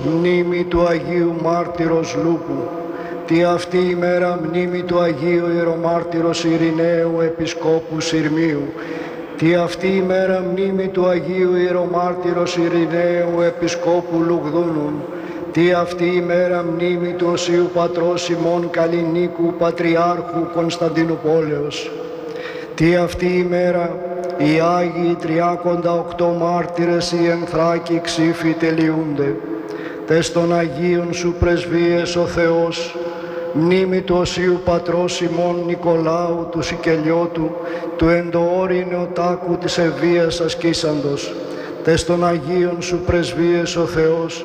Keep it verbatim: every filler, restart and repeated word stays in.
μνήμη του Αγίου Μάρτυρος Λούκου. Τι αυτή η μέρα μνήμη του Αγίου Ιερομάρτυρος Ειρηναίου Επισκόπου Συρμίου. Τι αυτή η μέρα μνήμη του Αγίου Ιερομάρτυρος Ειρηναίου Επισκόπου Λουγδούνου. Τι αυτή η μέρα μνήμη του Οσίου Πατρός ημών Καλλινίκου Πατριάρχου Κωνσταντινουπόλεως. Τι αυτή η μέρα οι Άγιοι τριάκοντα οκτώ μάρτυρες οι ενθράκοι ξύφοι τελειούνται. Τες των Αγίων σου πρεσβείες ο Θεός, μνήμη του Οσίου Πατρός ημών Νικολάου του Σικελιώτου, του εντοόρη νεοτάκου της ευβίας ασκήσαντος. Τες των Αγίων σου πρεσβείες ο Θεός,